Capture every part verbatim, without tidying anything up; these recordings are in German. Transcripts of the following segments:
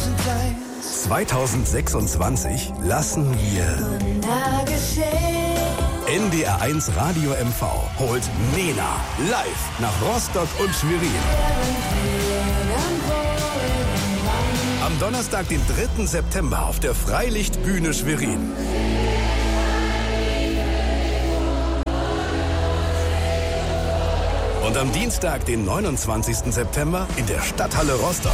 zweitausendsechsundzwanzig lassen wir N D R eins Radio M V holt Nena live nach Rostock und Schwerin. Am Donnerstag, den dritten September auf der Freilichtbühne Schwerin. Und am Dienstag, den neunundzwanzigsten September in der Stadthalle Rostock.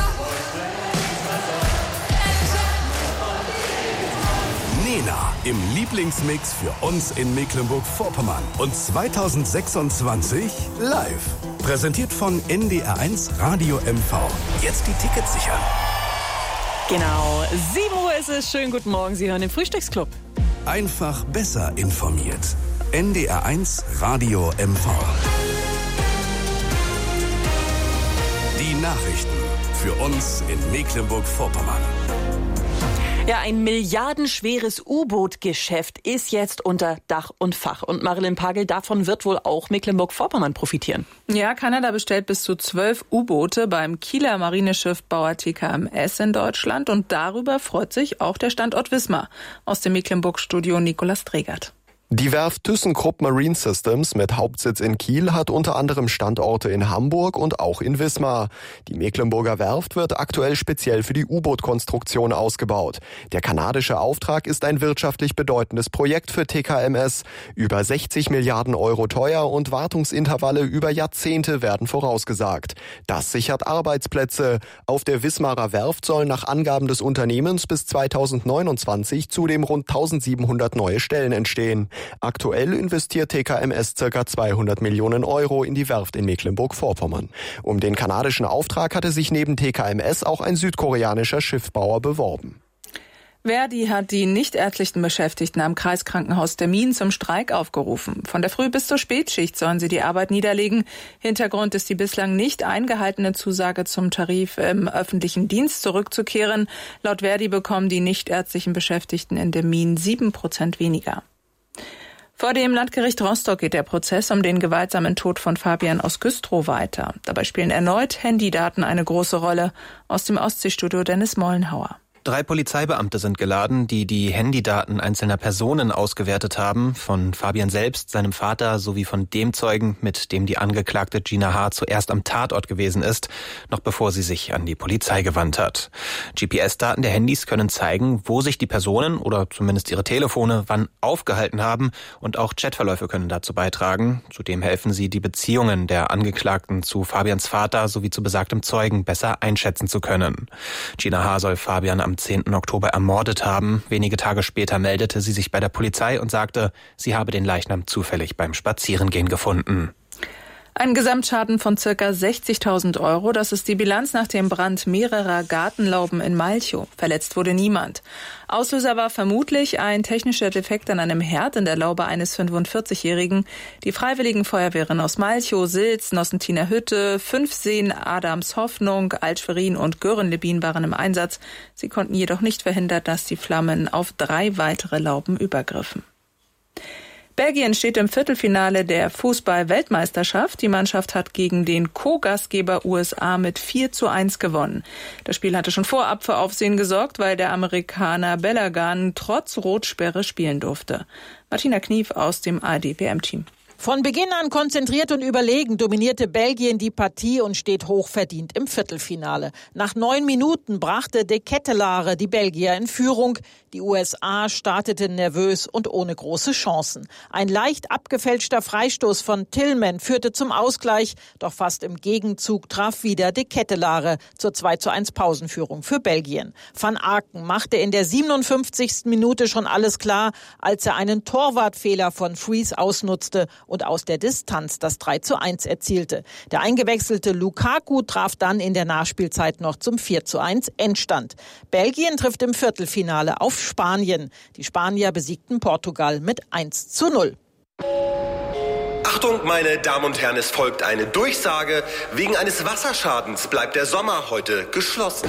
Nena im Lieblingsmix für uns in Mecklenburg-Vorpommern und zweitausendsechsundzwanzig live. Präsentiert von N D R eins Radio M V. Jetzt die Tickets sichern. Genau, sieben Uhr ist es. Schönen guten Morgen, Sie hören den Frühstücksclub. Einfach besser informiert. N D R eins Radio M V. Die Nachrichten für uns in Mecklenburg-Vorpommern. Ja, ein milliardenschweres U-Boot-Geschäft ist jetzt unter Dach und Fach. Und Marilyn Pagel, davon wird wohl auch Mecklenburg-Vorpommern profitieren. Ja, Kanada bestellt bis zu zwölf U-Boote beim Kieler Marineschiffbauer T K M S in Deutschland. Und darüber freut sich auch der Standort Wismar. Aus dem Mecklenburg-Studio Nikolaus Tregert. Die Werft ThyssenKrupp Marine Systems mit Hauptsitz in Kiel hat unter anderem Standorte in Hamburg und auch in Wismar. Die Mecklenburger Werft wird aktuell speziell für die U-Boot-Konstruktion ausgebaut. Der kanadische Auftrag ist ein wirtschaftlich bedeutendes Projekt für T K M S. Über sechzig Milliarden Euro teuer und Wartungsintervalle über Jahrzehnte werden vorausgesagt. Das sichert Arbeitsplätze. Auf der Wismarer Werft sollen nach Angaben des Unternehmens bis zweitausendneunundzwanzig zudem rund eintausendsiebenhundert neue Stellen entstehen. Aktuell investiert T K M S ca. zweihundert Millionen Euro in die Werft in Mecklenburg-Vorpommern. Um den kanadischen Auftrag hatte sich neben T K M S auch ein südkoreanischer Schiffbauer beworben. Verdi hat die nichtärztlichen Beschäftigten am Kreiskrankenhaus Termin zum Streik aufgerufen. Von der Früh- bis zur Spätschicht sollen sie die Arbeit niederlegen. Hintergrund ist die bislang nicht eingehaltene Zusage zum Tarif im öffentlichen Dienst zurückzukehren. Laut Verdi bekommen die nichtärztlichen Beschäftigten in Termin sieben Prozent weniger. Vor dem Landgericht Rostock geht der Prozess um den gewaltsamen Tod von Fabian aus Güstrow weiter. Dabei spielen erneut Handydaten eine große Rolle. Aus dem Ostseestudio Dennis Mollenhauer. Drei Polizeibeamte sind geladen, die die Handydaten einzelner Personen ausgewertet haben. Von Fabian selbst, seinem Vater sowie von dem Zeugen, mit dem die Angeklagte Gina H. zuerst am Tatort gewesen ist, noch bevor sie sich an die Polizei gewandt hat. G P S-Daten der Handys können zeigen, wo sich die Personen oder zumindest ihre Telefone wann aufgehalten haben, und auch Chatverläufe können dazu beitragen. Zudem helfen sie, die Beziehungen der Angeklagten zu Fabians Vater sowie zu besagtem Zeugen besser einschätzen zu können. Gina H. soll Fabian am zehnten Oktober ermordet haben. Wenige Tage später meldete sie sich bei der Polizei und sagte, sie habe den Leichnam zufällig beim Spazierengehen gefunden. Ein Gesamtschaden von circa sechzigtausend Euro. Das ist die Bilanz nach dem Brand mehrerer Gartenlauben in Malchow. Verletzt wurde niemand. Auslöser war vermutlich ein technischer Defekt an einem Herd in der Laube eines fünfundvierzigjährigen. Die Freiwilligen Feuerwehren aus Malchow, Silz, Nossentiner Hütte, Fünfseen, Adams Hoffnung, Alt-Schwerin und Görenlebin waren im Einsatz. Sie konnten jedoch nicht verhindern, dass die Flammen auf drei weitere Lauben übergriffen. Belgien steht im Viertelfinale der Fußball-Weltmeisterschaft. Die Mannschaft hat gegen den Co-Gastgeber U S A mit vier zu eins gewonnen. Das Spiel hatte schon vorab für Aufsehen gesorgt, weil der Amerikaner Belagan trotz Rotsperre spielen durfte. Martina Knief aus dem A R D-W M-Team. Von Beginn an konzentriert und überlegen dominierte Belgien die Partie und steht hochverdient im Viertelfinale. Nach neun Minuten brachte De Ketelaere die Belgier in Führung. Die U S A starteten nervös und ohne große Chancen. Ein leicht abgefälschter Freistoß von Tillman führte zum Ausgleich, doch fast im Gegenzug traf wieder De Ketelaere zur zwei zu eins Pausenführung für Belgien. Van Aken machte in der siebenundfünfzigsten Minute schon alles klar, als er einen Torwartfehler von Fries ausnutzte und aus der Distanz das drei zu eins erzielte. Der eingewechselte Lukaku traf dann in der Nachspielzeit noch zum vier zu eins Endstand. Belgien trifft im Viertelfinale auf Spanien. Die Spanier besiegten Portugal mit eins zu null. Achtung, meine Damen und Herren, es folgt eine Durchsage. Wegen eines Wasserschadens bleibt der Sommer heute geschlossen.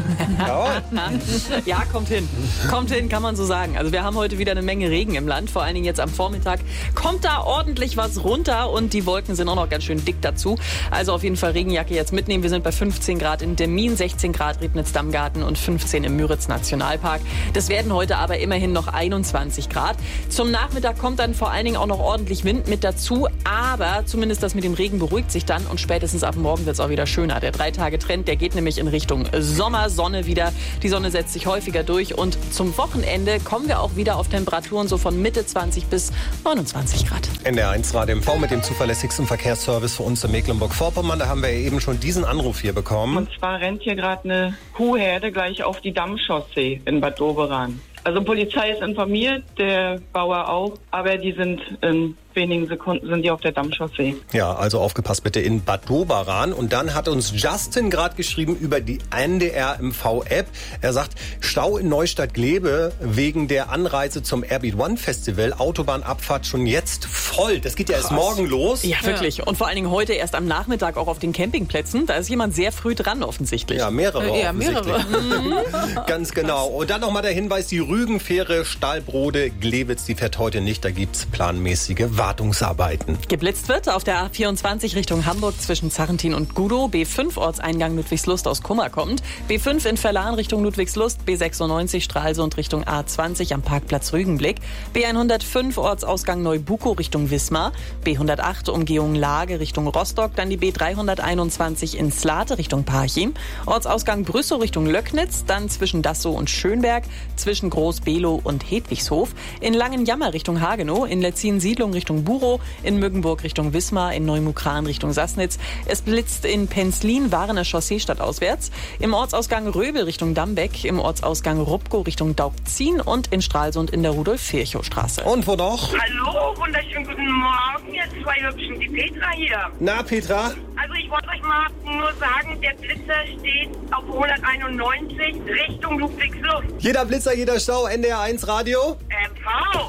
Ja, kommt hin. Kommt hin, kann man so sagen. Also wir haben heute wieder eine Menge Regen im Land. Vor allen Dingen jetzt am Vormittag kommt da ordentlich was runter und die Wolken sind auch noch ganz schön dick dazu. Also auf jeden Fall Regenjacke jetzt mitnehmen. Wir sind bei fünfzehn Grad in Demmin, sechzehn Grad Ribnitz-Dammgarten und fünfzehn im Müritz-Nationalpark. Das werden heute aber immerhin noch einundzwanzig Grad. Zum Nachmittag kommt dann vor allen Dingen auch noch ordentlich Wind mit dazu. Aber zumindest das mit dem Regen beruhigt sich dann und spätestens ab morgen wird es auch wieder schöner. Der Drei-Tage-Trend, der geht nämlich in Richtung Sommersonne wieder. Die Sonne setzt sich häufiger durch und zum Wochenende kommen wir auch wieder auf Temperaturen so von Mitte zwanzig bis neunundzwanzig Grad. N D R eins Radio M V mit dem zuverlässigsten Verkehrsservice für uns in Mecklenburg-Vorpommern. Da haben wir eben schon diesen Anruf hier bekommen. Und zwar rennt hier gerade eine Kuhherde gleich auf die Dammchaussee in Bad Doberan. Also Polizei ist informiert, der Bauer auch, aber die sind in wenigen Sekunden sind die auf der Dammchaussee. Ja, also aufgepasst bitte in Bad Doberan. Und dann hat uns Justin gerade geschrieben über die N D R M V-App. Er sagt, Stau in Neustadt-Glebe wegen der Anreise zum Airbeat One Festival. Autobahnabfahrt schon jetzt voll. Das geht ja erst morgen los. Ja, wirklich. Ja. Und vor allen Dingen heute erst am Nachmittag auch auf den Campingplätzen. Da ist jemand sehr früh dran offensichtlich. Ja, mehrere äh, ja, offensichtlich. mehrere. Ganz genau. Und dann nochmal der Hinweis, die Rügenfähre Stahlbrode Glewitz, die fährt heute nicht. Da gibt's planmäßige Wartungsarbeiten. Geblitzt wird auf der A vierundzwanzig Richtung Hamburg zwischen Zarrentin und Gudow. B fünf Ortseingang Ludwigslust aus Kummer kommt. B fünf in Verlan Richtung Ludwigslust. B sechsundneunzig Stralsund Richtung A zwanzig am Parkplatz Rügenblick. B hundertfünf Ortsausgang Neubukow Richtung Wismar. B hundertacht Umgehung Lage Richtung Rostock. Dann die B dreihunderteinundzwanzig in Slate Richtung Parchim. Ortsausgang Brüssow Richtung Löcknitz. Dann zwischen Dassow und Schönberg. Zwischen Groß-Below und Hedwigshof. In Langenjammer Richtung Hagenow. In Letzin-Siedlung Richtung Burow, in Müggenburg Richtung Wismar, in Neumukran Richtung Sassnitz. Es blitzt in Penzlin, Warener Chaussee stadtauswärts, im Ortsausgang Röbel Richtung Dambeck, im Ortsausgang Rupkow Richtung Daubzin und in Stralsund in der Rudolf-Virchow-Straße. Und wo noch? Hallo, wunderschönen guten Morgen, ihr zwei Hübschen, die Petra hier. Na, Petra? Also ich wollte euch mal nur sagen, der Blitzer steht auf hunderteinundneunzig Richtung Ludwigslust. Jeder Blitzer, jeder Stau, N D R eins Radio. M V.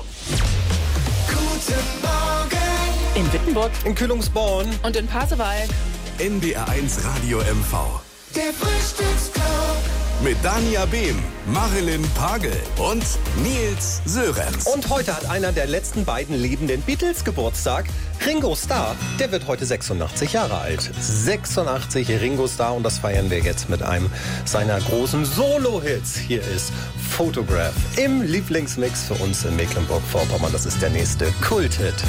Guten Morgen. In Wittenburg, In Kühlungsborn. Und in Pasewalk. N D R eins Radio M V. Der Frühstücksclub. Mit Dania Behm, Marilyn Pagel und Nils Sörenz. Und heute hat einer der letzten beiden lebenden Beatles Geburtstag. Ringo Starr, der wird heute sechsundachtzig Jahre alt. sechsundachtzig Ringo Starr und das feiern wir jetzt mit einem seiner großen Solo-Hits. Hier ist Photograph im Lieblingsmix für uns in Mecklenburg-Vorpommern. Das ist der nächste Kulthit.